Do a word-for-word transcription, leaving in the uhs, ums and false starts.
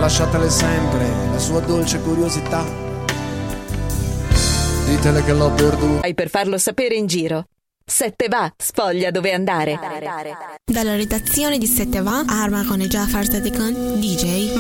lasciatele sempre la sua dolce curiosità. Ditele che l'ho perduta. Hai per farlo sapere in giro. Sette va, sfoglia dove andare. Dalla redazione di Sette va, Arma con Jafar Sadekan, D J